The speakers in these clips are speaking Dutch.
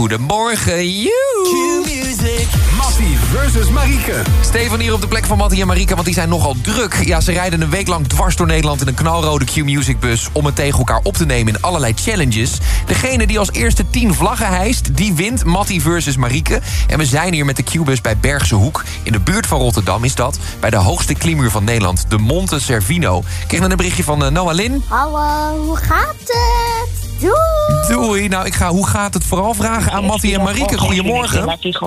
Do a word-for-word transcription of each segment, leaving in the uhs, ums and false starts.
goedemorgen. Joe. Q-Music. Mattie versus Marieke. Stefan hier op de plek van Mattie en Marieke, want die zijn nogal druk. Ja, ze rijden een week lang dwars door Nederland in een knalrode Q-Music bus om het tegen elkaar op te nemen in allerlei challenges. Degene die als eerste tien vlaggen hijst, die wint Mattie versus Marieke. En we zijn hier met de Q-bus bij Bergse Hoek. In de buurt van Rotterdam is dat, bij de hoogste klimmuur van Nederland, de Monte Cervino. Ik kreeg dan een berichtje van uh, Noah Lin. Hallo, hoe gaat het? Doei! Doei. Nou, ik ga hoe gaat het vooral vragen aan Mattie en Marieke. Goedemorgen.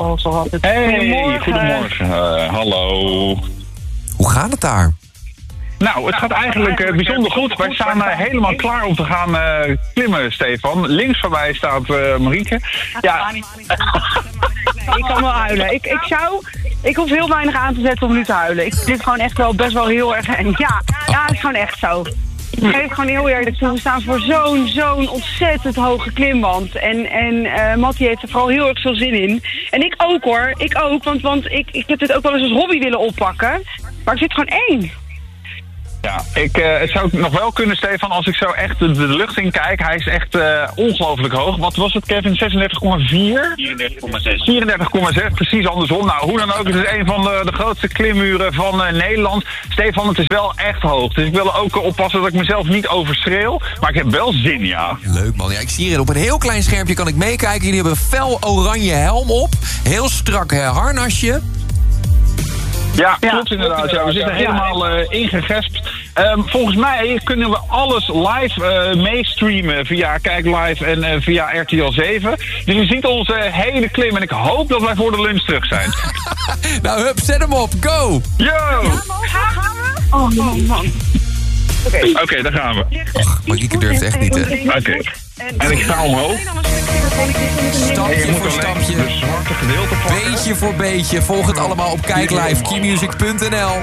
Hey, goedemorgen. Uh, hallo. Hoe gaat het daar? Nou, het gaat eigenlijk uh, bijzonder goed. Wij staan uh, helemaal klaar om te gaan uh, klimmen, Stefan. Links van mij staat uh, Marieke. Ja. Ik kan wel huilen. Ik, ik zou... Ik hoef heel weinig aan te zetten om nu te huilen. Ik vind dit gewoon echt wel best wel heel erg... En ja, ja, het is gewoon echt zo. Ik geef gewoon heel eerlijk toe. We staan voor zo'n, zo'n ontzettend hoge klimband. En, en uh, Mattie heeft er vooral heel erg veel zin in. En ik ook hoor. Ik ook. Want, want ik, ik heb dit ook wel eens als hobby willen oppakken. Maar ik zit gewoon één. Ja, ik, uh, het zou nog wel kunnen, Stefan, als ik zo echt de, de lucht in kijk. Hij is echt uh, ongelooflijk hoog. Wat was het, Kevin? zesendertig komma vier? vierendertig komma zes. vierendertig komma zes, precies andersom. Nou, hoe dan ook, het is een van de, de grootste klimmuren van uh, Nederland. Stefan, het is wel echt hoog. Dus ik wil ook oppassen dat ik mezelf niet overschreeuw. Maar ik heb wel zin, ja. Leuk, man. Ja, ik zie hier op een heel klein schermpje kan ik meekijken. Jullie hebben een fel oranje helm op. Heel strak uh, harnasje. Ja, klopt inderdaad. Ja, we zitten helemaal uh, ingegespt. Um, volgens mij kunnen we alles live uh, meestreamen via Kijk Live en uh, via R T L zeven. Dus je ziet onze hele klim en ik hoop dat wij voor de lunch terug zijn. Nou, hup, zet hem op. Go! Yo! Gaan we? Oh man, man. Oké, okay. okay, daar gaan we. Och, Marieke durft echt niet, hè? Oké. Okay. En ik ga omhoog. Stapje voor stapje. De zwarte gedeelte pakken. Beetje voor beetje. Volg het allemaal op Kijk Live. Q music punt n l.